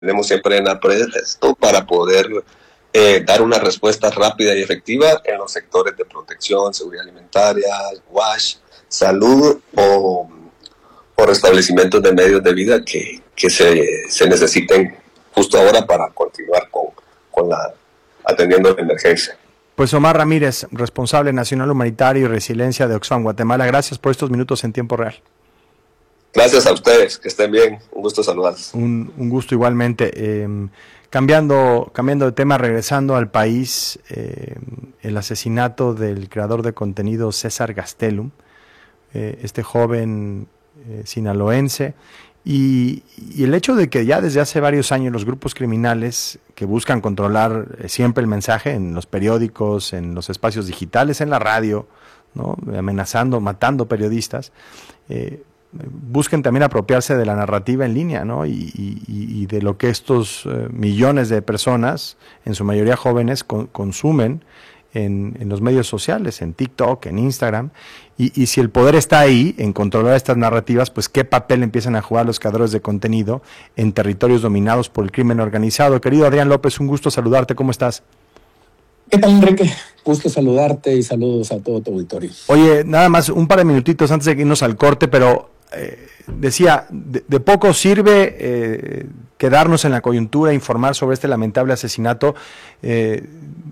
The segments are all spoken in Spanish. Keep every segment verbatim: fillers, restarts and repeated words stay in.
tenemos siempre en esto para poder eh, dar una respuesta rápida y efectiva en los sectores de protección, seguridad alimentaria, wash, salud o, o restablecimientos de medios de vida que, que se, se necesiten justo ahora para continuar con, con la atendiendo la emergencia. Pues Omar Ramírez, responsable nacional humanitario y resiliencia de Oxfam Guatemala, gracias por estos minutos en tiempo real. Gracias a ustedes, que estén bien, un gusto saludarlos. Un, un gusto igualmente. Eh, cambiando, cambiando de tema, regresando al país, eh, el asesinato del creador de contenido César Gastelum, eh, este joven eh, sinaloense, y, y el hecho de que ya desde hace varios años los grupos criminales que buscan controlar eh, siempre el mensaje en los periódicos, en los espacios digitales, en la radio, ¿no?, amenazando, matando periodistas, eh, busquen también apropiarse de la narrativa en línea, ¿no? y, y, y de lo que estos eh, millones de personas, en su mayoría jóvenes, con, consumen en, en los medios sociales, en TikTok, en Instagram, y, y si el poder está ahí, en controlar estas narrativas, pues qué papel empiezan a jugar los creadores de contenido en territorios dominados por el crimen organizado. Querido Adrián López, un gusto saludarte, ¿cómo estás? ¿Qué tal, Enrique? Gusto saludarte y saludos a todo tu auditorio. Oye, nada más un par de minutitos antes de irnos al corte, pero eh, decía, de, de poco sirve eh, quedarnos en la coyuntura, informar sobre este lamentable asesinato, eh,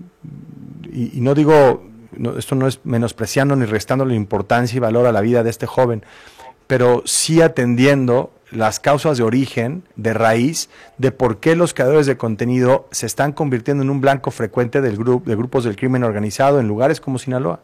y, y no digo, no, esto no es menospreciando ni restando la importancia y valor a la vida de este joven, pero sí atendiendo las causas de origen, de raíz, de por qué los creadores de contenido se están convirtiendo en un blanco frecuente del grupo de grupos del crimen organizado en lugares como Sinaloa.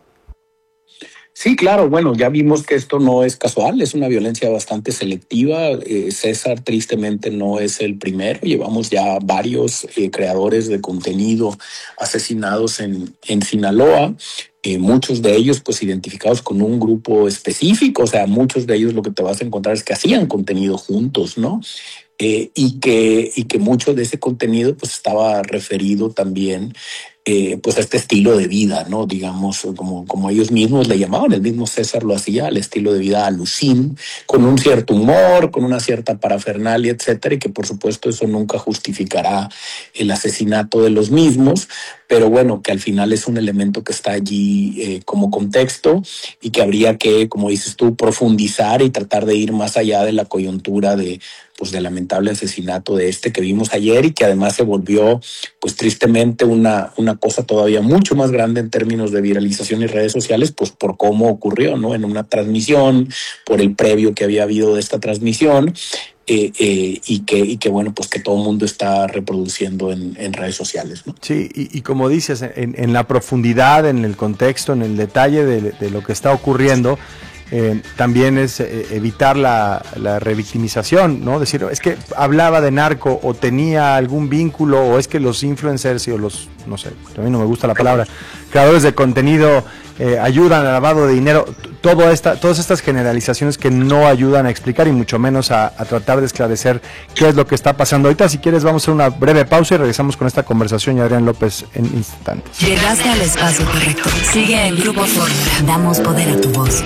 Sí, claro, bueno, ya vimos que esto no es casual, es una violencia bastante selectiva. Eh, César tristemente no es el primero, llevamos ya varios eh, creadores de contenido asesinados en, en Sinaloa. Eh, muchos de ellos pues identificados con un grupo específico, o sea, muchos de ellos lo que te vas a encontrar es que hacían contenido juntos, ¿no? Eh, y, que, y que mucho de ese contenido pues estaba referido también eh, pues a este estilo de vida, ¿no? Digamos, como, como ellos mismos le llamaban, el mismo César lo hacía, el estilo de vida alucín, con un cierto humor, con una cierta parafernalia, etcétera, y que por supuesto eso nunca justificará el asesinato de los mismos, pero bueno, que al final es un elemento que está allí eh, como contexto y que habría que, como dices tú, profundizar y tratar de ir más allá de la coyuntura de pues del lamentable asesinato de este que vimos ayer y que además se volvió pues tristemente una, una cosa todavía mucho más grande en términos de viralización y redes sociales, pues por cómo ocurrió, ¿no? En una transmisión, por el previo que había habido de esta transmisión, eh, eh, y que, y que bueno, pues que todo el mundo está reproduciendo en, en redes sociales, ¿no? Sí, y, y como dices, en, en la profundidad, en el contexto, en el detalle de, de lo que está ocurriendo, Eh, también es eh, evitar la, la revictimización, ¿no? Decir, es que hablaba de narco o tenía algún vínculo, o es que los influencers o los, no sé, a mí no me gusta la palabra, creadores de contenido eh, ayudan al lavado de dinero. Todo esta, todas estas generalizaciones que no ayudan a explicar y mucho menos a, a tratar de esclarecer qué es lo que está pasando. Ahorita, si quieres, vamos a hacer una breve pausa y regresamos con esta conversación y Adrián López en instantes. Llegaste al espacio correcto. Sigue en Grupo Fórmula. Damos poder a tu voz.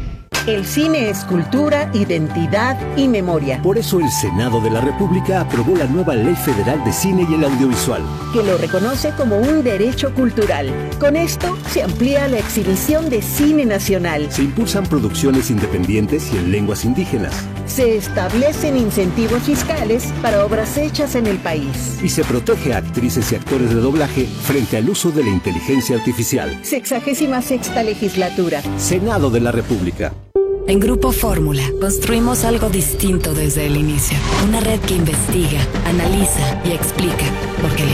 El cine es cultura, identidad y memoria. Por eso el Senado de la República aprobó la nueva Ley Federal de Cine y el Audiovisual, que lo reconoce como un derecho cultural. Con esto se amplía la exhibición de cine nacional. Se impulsan producciones independientes y en lenguas indígenas. Se establecen incentivos fiscales para obras hechas en el país. Y se protege a actrices y actores de doblaje frente al uso de la inteligencia artificial. Sexagésima sexta legislatura. Senado de la República. En Grupo Fórmula construimos algo distinto desde el inicio. Una red que investiga, analiza y explica, porque la